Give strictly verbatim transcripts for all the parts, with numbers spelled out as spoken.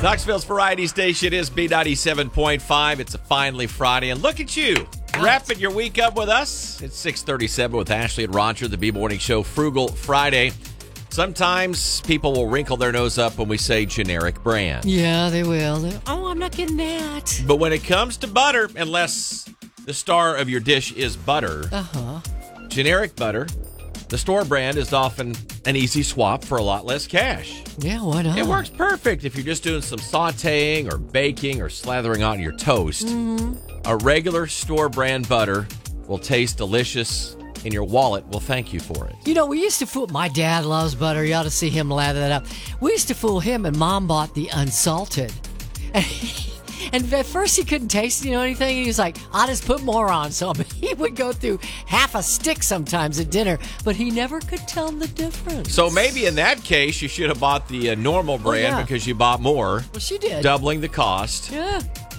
Knoxville's Variety Station is B ninety-seven point five. It's a finally Friday, and look at you, wrapping your week up with us. It's six thirty-seven with Ashley and Roger, the B Morning Show, Frugal Friday. Sometimes people will wrinkle their nose up when we say generic brand. Yeah, they will. They're, oh, I'm not getting that. But when it comes to butter, unless the star of your dish is butter, Uh-huh. generic butter, the store brand is often an easy swap for a lot less cash. Yeah, why not? It works perfect if you're just doing some sauteing or baking or slathering on your toast. Mm-hmm. A regular store brand butter will taste delicious, and your wallet will thank you for it. You know, we used to fool... My dad loves butter. You ought to see him lather that up. We used to fool him, and Mom bought the unsalted. And, he, and at first he couldn't taste, you know, anything. He was like, I'll just put more on. So he would go through half a stick sometimes at dinner, but he never could tell the difference. So maybe in that case, you should have bought the uh, normal brand oh, yeah. because you bought more. Well, she did. Doubling the cost. Yeah.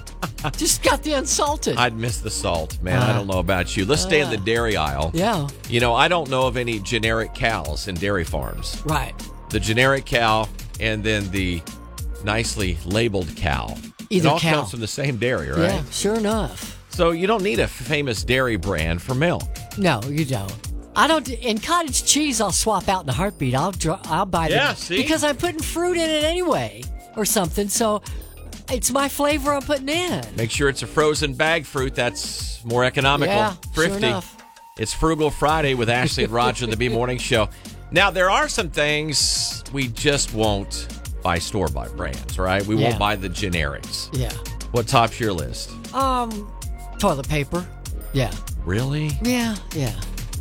Just got the unsalted. I'd miss the salt, man. Uh, I don't know about you. Let's stay in uh, the dairy aisle. Yeah. You know, I don't know of any generic cows in dairy farms. Right. The generic cow and then the nicely labeled cow. Either it all cow. comes from the same dairy, right? Yeah, sure enough. So you don't need a famous dairy brand for milk. No, you don't. I don't. In cottage cheese, I'll swap out in a heartbeat. I'll dr- I'll buy the Yeah, see? because I'm putting fruit in it anyway or something. So it's my flavor I'm putting in. Make sure it's a frozen bag fruit. That's more economical. Yeah, Thrifty. sure enough. It's Frugal Friday with Ashley and Roger, the B Morning Show. Now, there are some things we just won't buy store-bought brands, right? We Yeah. won't buy the generics. Yeah. What tops your list? Um, toilet paper. Yeah. Really? Yeah. Yeah.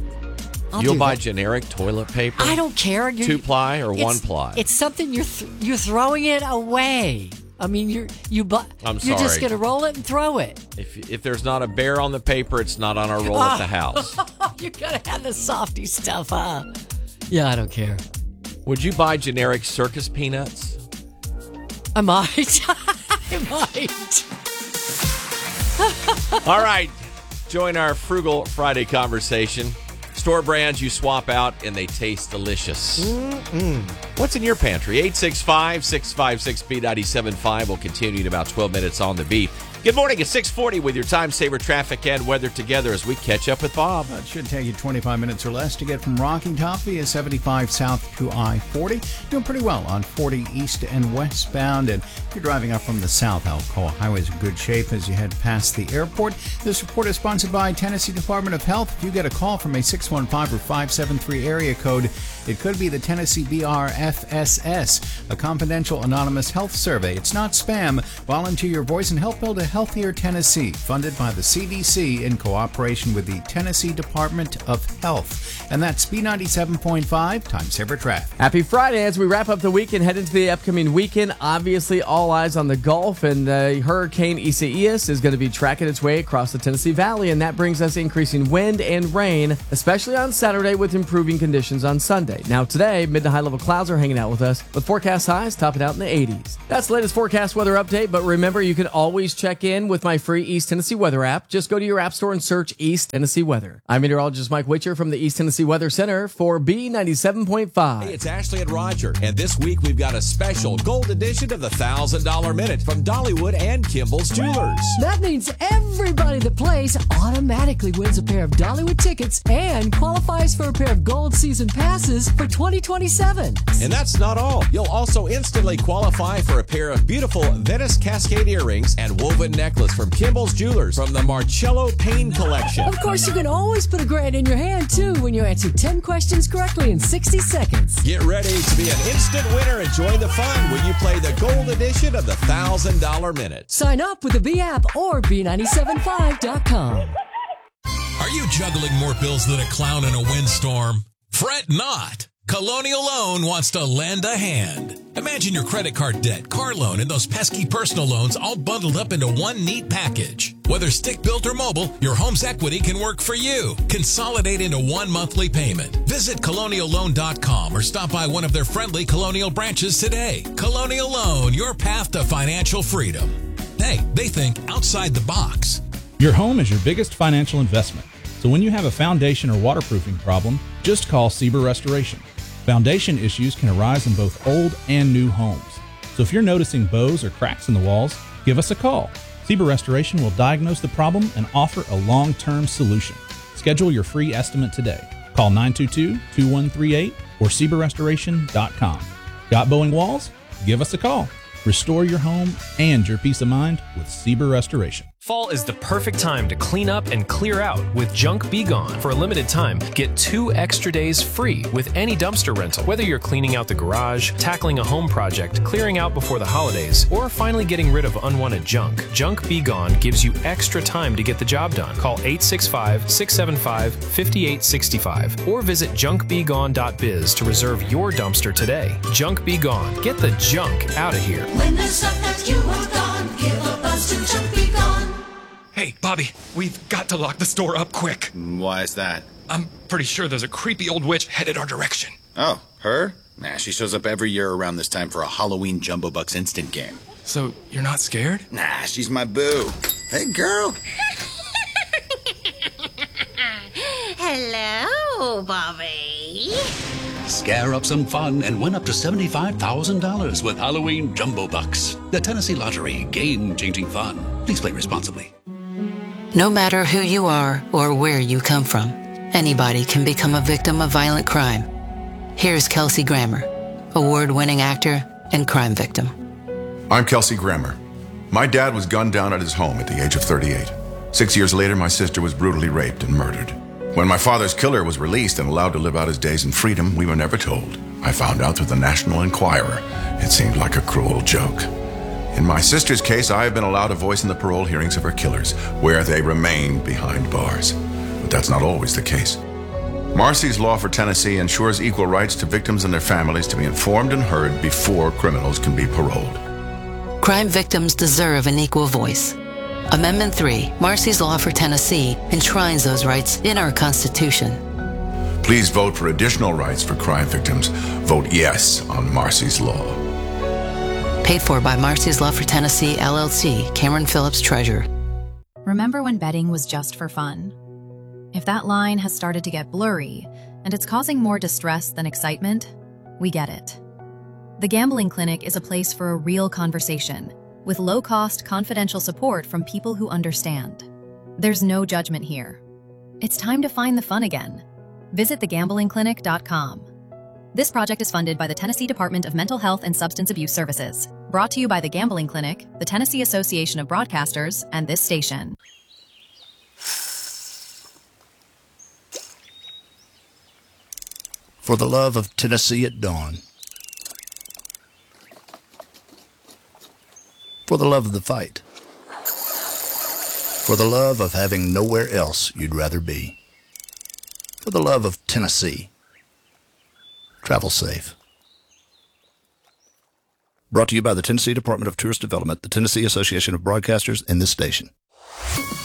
I'll You'll do buy that. generic toilet paper? I don't care. You're, Two-ply or it's- one-ply? It's something you're th- you're throwing it away. I mean, you're you bu- I'm You're just sorry. gonna roll it and throw it. If if there's not a bear on the paper, it's not on our roll at the house. You gotta have the softy stuff, huh? Yeah, I don't care. Would you buy generic circus peanuts? I might. I might. All right. Join our Frugal Friday conversation. Store brands you swap out and they taste delicious. Mm-mm. What's in your pantry? eight six five, six five six, B nine seven five. We'll continue in about twelve minutes on the beat. Good morning at six forty with your time saver traffic and weather together as we catch up with Bob. It should take you twenty-five minutes or less to get from Rocking Top via seventy-five south to I forty. Doing pretty well on forty east and westbound. And if you're driving up from the south, Alcoa Highway is in good shape as you head past the airport. This report is sponsored by Tennessee Department of Health. If you get a call from a six one five or five seven three area code, it could be the Tennessee B R F S S, a confidential anonymous health survey. It's not spam. Volunteer your voice and help build a healthier Tennessee, funded by the C D C in cooperation with the Tennessee Department of Health. And that's B ninety-seven point five, Time Saver Traffic. Happy Friday as we wrap up the week and head into the upcoming weekend. Obviously, all eyes on the Gulf, and uh, Hurricane Isaias is going to be tracking its way across the Tennessee Valley, and that brings us increasing wind and rain, especially on Saturday with improving conditions on Sunday. Now today, mid to high level clouds are hanging out with us, with forecast highs topping out in the eighties. That's the latest forecast weather update, but remember, you can always check in with my free East Tennessee Weather app. Just go to your app store and search East Tennessee Weather. I'm meteorologist Mike Witcher from the East Tennessee Weather Center for B ninety-seven point five. Hey, it's Ashley and Roger, and this week we've got a special gold edition of the one thousand dollars Minute from Dollywood and Kimball's Jewelers. That means everybody that plays automatically wins a pair of Dollywood tickets and qualifies for a pair of gold season passes for twenty twenty-seven. And that's not all. You'll also instantly qualify for a pair of beautiful Venice Cascade earrings and woven necklace from Kimball's Jewelers from the Marcello Payne Collection. Of course, you can always put a grand in your hand, too, when you answer ten questions correctly in sixty seconds. Get ready to be an instant winner and join the fun when you play the gold edition of the one thousand dollars Minute. Sign up with the B app or B nine seven five dot com. Are you juggling more bills than a clown in a windstorm? Fret not. Colonial Loan wants to lend a hand. Imagine your credit card debt, car loan, and those pesky personal loans all bundled up into one neat package. Whether stick-built or mobile, your home's equity can work for you. Consolidate into one monthly payment. Visit colonial loan dot com or stop by one of their friendly Colonial branches today. Colonial Loan, your path to financial freedom. Hey, they think outside the box. Your home is your biggest financial investment. So when you have a foundation or waterproofing problem, just call Sieber Restoration. Foundation issues can arise in both old and new homes. So if you're noticing bows or cracks in the walls, give us a call. Zebra Restoration will diagnose the problem and offer a long-term solution. Schedule your free estimate today. Call nine two two, two one three eight or zebra restoration dot com. Got bowing walls? Give us a call. Restore your home and your peace of mind with Zebra Restoration. Fall is the perfect time to clean up and clear out with Junk Be Gone. For a limited time, get two extra days free with any dumpster rental. Whether you're cleaning out the garage, tackling a home project, clearing out before the holidays, or finally getting rid of unwanted junk, Junk Be Gone gives you extra time to get the job done. Call eight six five, six seven five, five eight six five or visit junk be gone dot biz to reserve your dumpster today. Junk Be Gone. Get the junk out of here. When there's stuff that you want gone, give a buzz to Junk Be Gone. Hey, Bobby, we've got to lock the store up quick. Why is that? I'm pretty sure there's a creepy old witch headed our direction. Oh, her? Nah, she shows up every year around this time for a Halloween Jumbo Bucks instant game. So, you're not scared? Nah, she's my boo. Hey, girl. Hello, Bobby. Scare up some fun and win up to seventy-five thousand dollars with Halloween Jumbo Bucks. The Tennessee Lottery, game-changing fun. Please play responsibly. No matter who you are or where you come from, anybody can become a victim of violent crime. Here's Kelsey Grammer, award-winning actor and crime victim. I'm Kelsey Grammer. My dad was gunned down at his home at the age of thirty-eight. Six years later, my sister was brutally raped and murdered. When my father's killer was released and allowed to live out his days in freedom, we were never told. I found out through the National Enquirer. It seemed like a cruel joke. In my sister's case, I have been allowed a voice in the parole hearings of her killers, where they remain behind bars. But that's not always the case. Marcy's Law for Tennessee ensures equal rights to victims and their families to be informed and heard before criminals can be paroled. Crime victims deserve an equal voice. Amendment three, Marcy's Law for Tennessee, enshrines those rights in our Constitution. Please vote for additional rights for crime victims. Vote yes on Marcy's Law. Paid for by Marcy's Law for Tennessee, L L C, Cameron Phillips, Treasurer. Remember when betting was just for fun? If that line has started to get blurry and it's causing more distress than excitement, we get it. The Gambling Clinic is a place for a real conversation with low-cost, confidential support from people who understand. There's no judgment here. It's time to find the fun again. Visit the gambling clinic dot com. This project is funded by the Tennessee Department of Mental Health and Substance Abuse Services. Brought to you by the Gambling Clinic, the Tennessee Association of Broadcasters, and this station. For the love of Tennessee at dawn. For the love of the fight. For the love of having nowhere else you'd rather be. For the love of Tennessee. Travel safe. Brought to you by the Tennessee Department of Tourist Development, the Tennessee Association of Broadcasters, and this station.